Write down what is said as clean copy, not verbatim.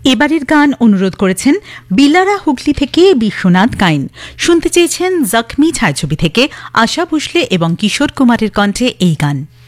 এবারের গান অনুরোধ করেছেন বিলারা হুগলি থেকে বিশ্বনাথ গাইন। শুনতে চেয়েছেন জখমি ছায়াছবি থেকে আশা ভোসলে এবং কিশোর কুমারের কণ্ঠে এই গান।